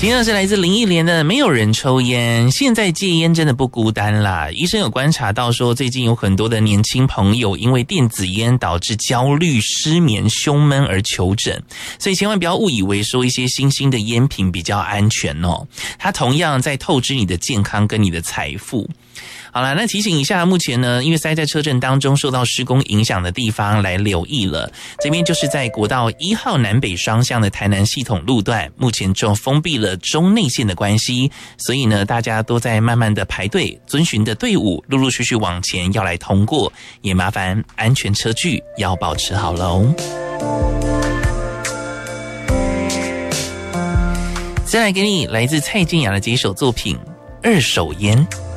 听到是来自林忆莲的《没有人抽烟》，现在戒烟真的不孤单啦。医生有观察到说，最近有很多的年轻朋友因为电子烟导致焦虑、失眠、胸闷而求诊，所以千万不要误以为说一些新兴的烟品比较安全哦，它同样在透支你的健康跟你的财富。好了，那提醒一下，目前呢，因为塞在车阵当中受到施工影响的地方来留意了。这边就是在国道1号南北双向的台南系统路段，目前就封闭了中内线的关系，所以呢，大家都在慢慢的排队，遵循的队伍陆陆续续往前要来通过，也麻烦安全车距要保持好喽。再来给你来自蔡健雅的几首作品《二手烟》。